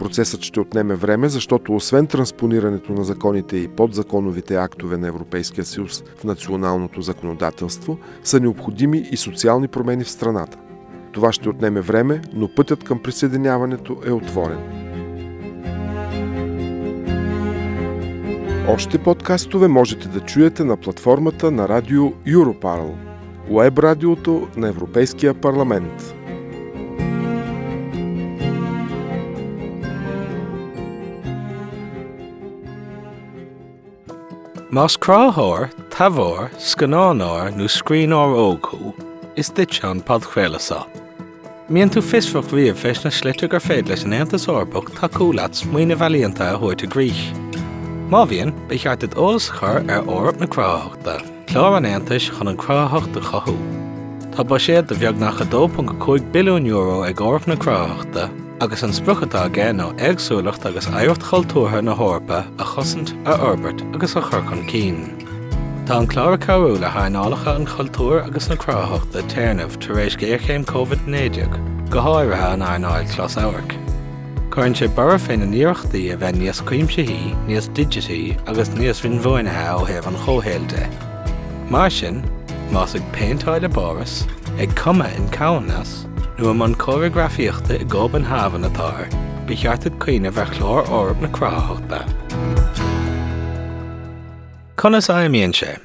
Процесът ще отнеме време, защото освен транспонирането на законите и подзаконовите актове на Европейския съюз в националното законодателство, са необходими и социални промени в страната. Това ще отнеме време, но пътят към присъединяването е отворен. Още подкастове можете да чуете на платформата на радио Europarl, уеб радиото на Европейския парламент. Mas crahor, tavor, scanonor, nu screenor ogu, is dit John Podchvelasa. Mian tu fisfach via fish na slittig fedles en antas orbuk takulats muine valienta hoort te griech. Mavian bejaart het alles char orp na crahachta. Klaar an antas gaan een crahachta chahu. Ta bashead de viag na €2.2 biljoen ag orp na crahachta, agus an spruchata again o egsúlacht agus airt chaltúrtha na hórpa a chosint a orbert agus a churchan cín. Tá an cláir cabhúla hainalacha an chaltúr agus na crahachta téirnamh tar éis géirchéim COVID-19 go háirithe an airnáil clás áhaic. Cuireann sé bara féin na níochtaí a bheith níos cuimsithe, níos digitaí agus níos rinmhóinithe ó thaobh an chomhéilte. Mar sin, más ag péintáil a báras, ag cuma in cabhanas, nu am an choreografíochta I Goban Havan atáir, becheartad cuoine bheith chlár orb na crahachta. Conas aimíonn sé.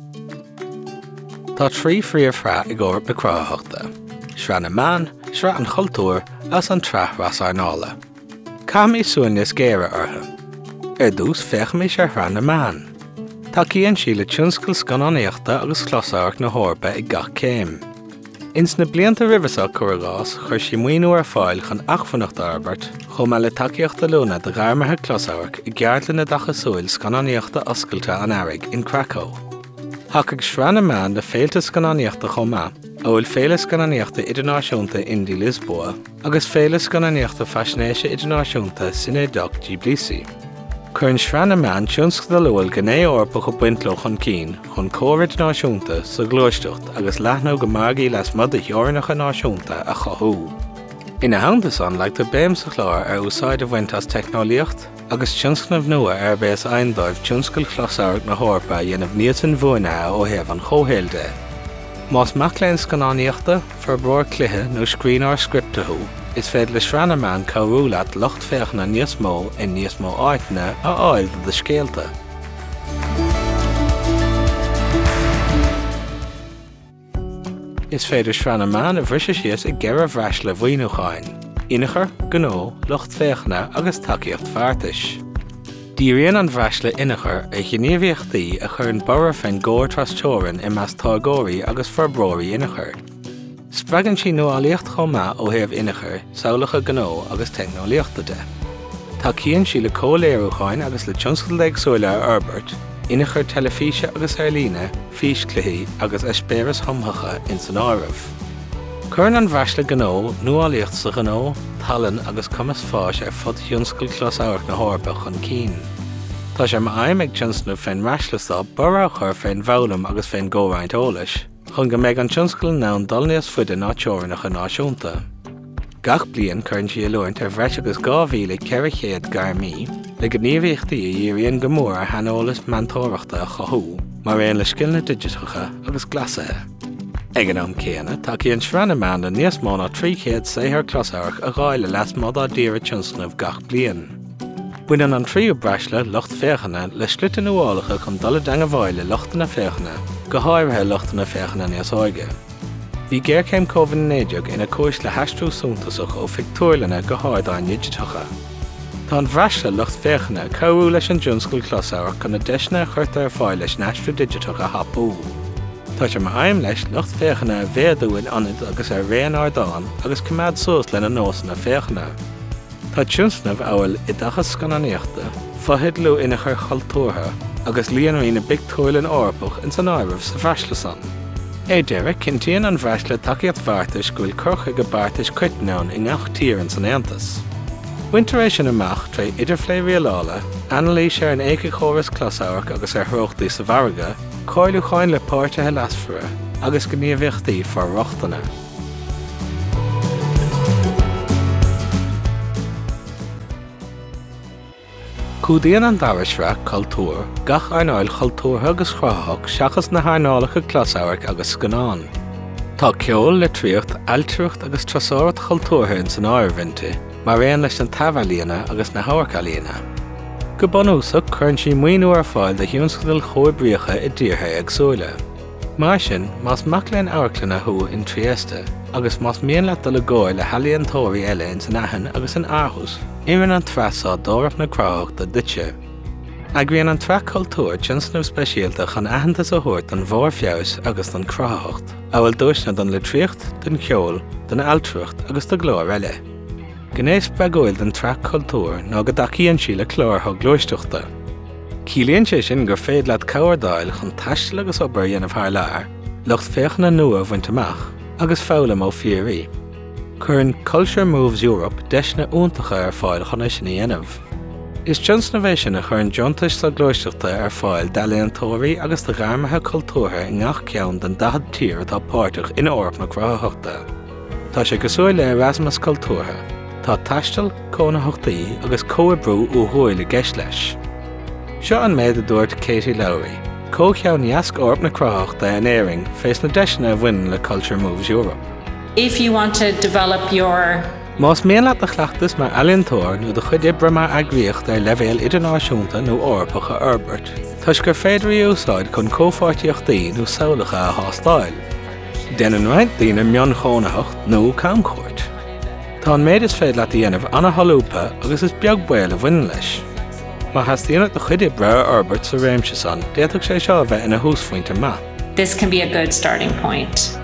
Tá trí phríomhrá ag orb na crahachta. Sra na man, sra an chaltúr as an trath ras arnála. Cam I suainnes géire ortha. Dús fech mé sé hra na man. Tá cíonn sí le tionscail scannaíochta agus chlosáach na hórpa I gach céim. Ins na blianta rivasach chuirgás chuir sí muoinú ar fáil chun achfannacht Arbert, chum me le takeíochta lúna de ghairmethe closáhach I gceartlan na dachasúil scannaíochta oscailta an airg in Krakow. Thach ag srean na man de féilte scannaíochta chomá, óil féile scannaíochta idirnáisiúnta Indí Lisboa, agus féile scannaíochta faisnéise idirnáisiúnta Sinéadach Tbilisi. Cuireann srean na man tionscadal lúil gné orpa go buintló chun cín, chun córid náisiúnta sa glóisteacht agus leathnú go margaí leis mud a theorainneacha náisiúnta a chathú. Ina haintas an leag tá béim sa chlár ar úsáid a bhaintas technoliacht agus tionscnamh nua ar bés aindóibh tionscail chlosáirg na hórpa dhéanamh níos an bhuainethe ó thaobh an chomhéilte. Más macléinn scannaíochta, ferbróir cluiche nó scríneár scriptathú, is féad le srean na man cabhúlaat locht féachna níos mó in níos mó áitne a áil de scéalta. Is féidir srean na man a bhrisise síos I gceithre bhreis le bhaoinúcháin, inachar, gnó, locht féachna agus takeíocht feartais. Díríonn an bhreis le inachar a gníomhaíochtaí a chur bara féin góir trastóireann I meas tágóirí agus ferbróirí inachar. Spragan sí nuálaíocht chomá ó thaobh inachar, samhlacha gnó agus technoliaachta de. Tá cíonn sí le cóléirúcháin agus le tionscail éagsúla Arbert, inachar telefíse agus airlíne, físcluthaí agus eispéireas thomthacha in san áireamh. Cuireann an bhreis le gnó, nuálaíocht sa gnó, talann agus cumas fáis ar fud tionscail closáireach na hórpa chun cín. Tá sé aim ag tionscnamh féin reislasá bara chur féin bhoghlaim agus féin góráint ólais, chun go méid an tionscail nán dul níos fuide ná teorainneacha náisiúnta. Gach bliain chuireann sí luaint ar bhreis agus 2040 garmí, le gníomhaíochtaí a dhéiríonn go mór ar heanolalas meantóireachta a chathú, mar réon le scialna digitacha agus glasathe. Ag an am céanna, tá cíonn srean na man na níos mó ná 300 closáireach a gháile leas mod á díre tionscnamh gach bliain. Buineann an tríú breisle locht féchanna le slitan uálacha chun dul danga bhaile lochtainna féchanna, go háirithe lochtainna féchanna níos áige. Bhí géircéim COVID-19 ina cúis le heistú súntasach ó fictúirlanna go háidáin digitacha. Tá an bhreisle locht féchanna cabhú leis an tionscail closáireach chun na deisna chuirta ar fáil leis neistú digitacha hapú. Tá sé mar aim leis locht féchanna a bhéadúin anad agus ar réan ardáin agus cumad suas lena nósanna féchanna. Tá tionscnamh amhail I dachas scannaíochta, faithid lú inachar chaltúrtha agus líonraí na bictúirlinn orpach in san áireamh sa bhreislesan. Deireadh cintíonn an bhreisle takeíocht bhartais go bhfuil curcha go bartais cuitneán I ngach tír in san Aontas. Winteréis sin amach tre idirphléirialála, analís ar an éige chóras closáireach agus ar thróchtaí sa bharga, cáilú cháin le páirtithe lasfara agus go níomhaíochtaí forrochtainna. Cúdaíonn an dabhaisre cultúr gach arnáil cultúrtha agus chrathach seachas na haarnálacha glasáirc agus scanán. Tá ceol le tríocht, ailtreacht agus trasáirt cultúrtha in san áirbhinte, mar réon leis an taibh agus na hairc líana. Go bunúsach chuireann sí muoinú ar fáil de hiúnscadal chomhbríocha i dtíortha agsúla. Mar sin, más mac leon áirclanna thu in Trieste, agus más mian le dul agóir le halaíonn tóirí eile in san Aithin agus an Aarhus, iarrainn an trasá dóireach na crathachta duitse. Agraíonn an tra cultúr tionsnamh speisialta chun aitheantas a thabhairt an bhór feabhas agus an cráthacht, a bhfuil dúisne don le tríocht, den ceol, den ailtreacht agus do glór eile. Gnéis beagóil den tra cultúr ná go dtacaíonn sí le clártha glóisteachta. Cílíonn sé sin gur féad leat cabhardáil chun taistil agus obair dhéanamh thar lear, lucht féachana nua bhaint amach, agus fála ó fíorí. Cuireann Culture Moves Europe deisna úntacha ar fáil chun sin dhéanamh. Is tionsna bheith sin a chuireann deontais sa glóisteachta ar fáil dealaíonn tóirí agus do gharmatha cultúrtha i ngach ceann den 10 tír atá páirteach in Eorp na cráthaachta. Tá sé go súil le Erasmus cultúrtha, tá taistil, cónathachtaí agus comhabrú uthúil i gceist leis. Seo an méid a dúirt Katie Lowry, cócheann neasc Eorp na cráthaachta in éiring fés na deisna a bhain le Culture Moves Europe. If you want to develop your Más mian leat a chleachtas mar ealaíontóir nó do chuid ibre mar agríocht ar leibhéal idirnáisiúnta nó orpacha Herbert. Tá gur féidir úsáid chun cófáirtíochtaí nó samhlacha a thástáil. Déanann roinnt daoine mion chónachacht nó camchóirt. Tá an méid is féad leat dhéanamh anna halúpa agus is beag buil a bhain leis. Má hastíanach do chuid ibre Herbert sa réimse san, déadach sé seo bheith ina húsfuointe ma. This can be a good starting point.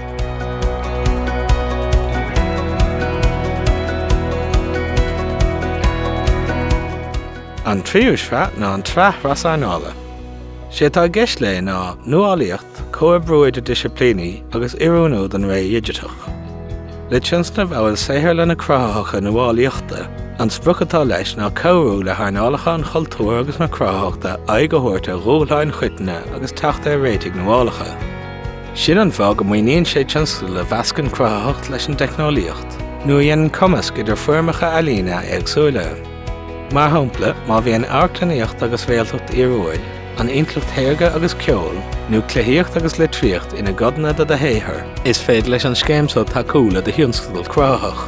An tríúsre ná an treth rasáineála. Sé tá gceist le ná nuálaíocht, comhabrúid a disciplíní agus iarúnú don ré idirteach. Le tionsnamh bhfuil saothar lena cráthacha nuálaíochta, an spruchatá leis ná comhrú le haarnálacha an chultúr agus na cráthaachta ag go thuirte róláin chuiteanna agus teachta réitigh nuálacha. Sin an bhá go muoíonn sé tionscal le bhascan cráthacht leis an technoliaocht, nó dhéanann cumasc idir fuirmeacha ealaína agsúla. Mar hampla, má bhíonn airclaíocht agus bhéaltacht iarúil, an intlacht théarga agus ceol, nó cluíocht agus le tríocht ina gcodanna a héithir, is féad leis an scéimseo tacúla de hiúnscadal cráthach.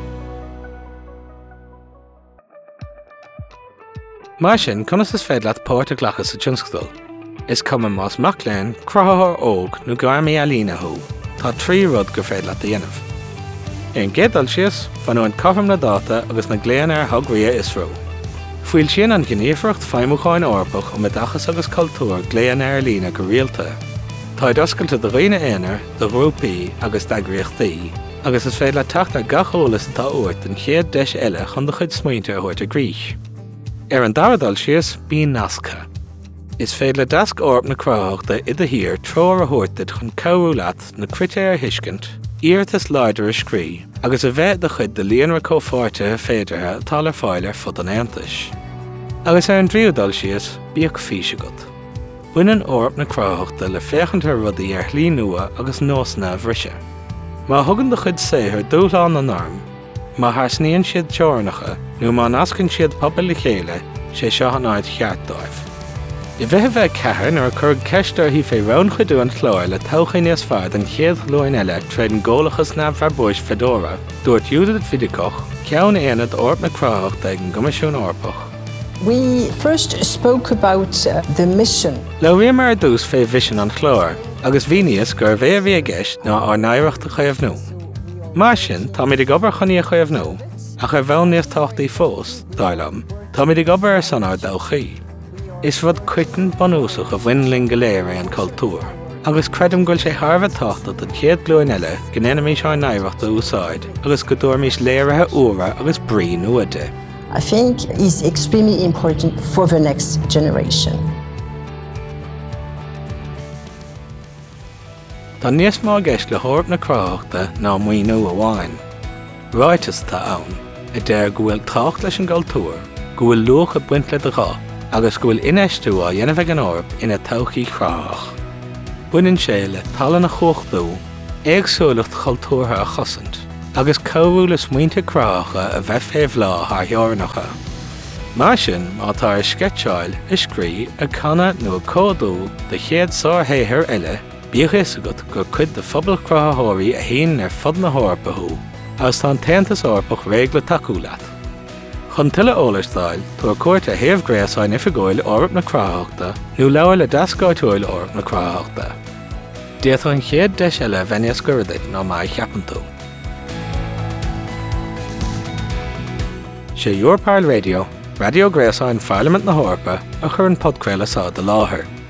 Mar sin, conas is féad leat páirt a ghlachas sa tionscadal. Is cuma más mac lein, craththar óg nó garmaí ealaína thu, tá trí rud gur féad leat a dhéanamh. Ar an gcéadal sios, fanúin cothrom na dáta agus na gléan ar thugria isró. Fuil sin an gníomhreacht feidhmiúcháin orpach ó medachas agus cultúr gléan ar lína go rialta. Tá oscailta do riine éanair, do grúpaí agus d'eagraíochtaí, agus is féad le teacht ar gacholalas atá uairt den chéad deis eile chun do chuid smaointe a thuirt a gríis. Ar an daradal sios bíonn nasca. Is féad le dasc orp na cráthaachta i do hir tróir a thuirtid chun cabhrú leat na crite ar thuiscint, íartas láidir a scrí, agus a bheith de chuid de líonra cófáirte féidirthe atá ar fáil ar fud an Aontais. Agus ar an dríodal sios, bíoh físe agat. Baineann orp na cráthaachta le féchanta rudaí ar shlí nua agus nósna a bhriсе. Má thugann de chuid saothar dúshlán an arm, má thasníonn siad teornacha nó má nascann siad pobail le chéile, sé seo an áid cheartdáibh. I bheith cethir nar a chur ceistar hí fé rán chuidú an chláir le tocha níos fearr an chéad glóin eile tréad an ggólachas na bharbóis Fedora, dúirt Judith Vidicoch, ceann éanad orp na cráthaachta ag an Gcoimisiún Orpach. We first spoke about the mission. Le bhí mar dús fé vision an chláir, agus bhíníos gur bhéh a gceist ná ar naireachta chuamh nó. Mar sin, tá mí gobar chuní a chuamh nó, a chu bhil níos táchtaí fós, dáilam, tá mí gobar ar san ar dóchaí. Is rud cuitan banúsach a bhainling go léir an cultúr, agus credim goil sé tharbh táchta den chéad glóin eile gnéanamí seo naireachta úsáid, agus go dúirmís léirethe uaire agus brí nuaide. I think is extremely important for the next generation. Tá níos má gceist le thorp na cráthaachta ná muoinú amháin. Ráitas tá ann, I dtéir go bhfuil tácht leis an gcultúr, go bhfuil luach a buint le do rá, agus go bhfuil inéistú a dhéanamh an orp ina tochaí chráthach. Buineann sé le talann na chóchtú, éagsúlacht cultúrtha a chosint, agus comhrú le smaointe cráthacha a bheith féh lá th theornacha. Má sin má tá sketsáil is scrí a canna nó códú de chéad sárthaíthir eile, bíochas agat gur cuid de phobal cruthathóirí a haon ar fud na hórpathú, as tá teantas orpach régla takeú leat. Chun tuile ólastáil, tuair cuairt a thaobh gréasáin ifigóil orp na cruthaíochta, nó leabhar le dascáitiúil orp na cruthaíochta. Déad an chéad deis eile bheinias gurdaid ná mai cheapan tú. Sé Europar Radio, Radio Gréasáin Parliament na Hórpa a chur an podcréile sa de láthair.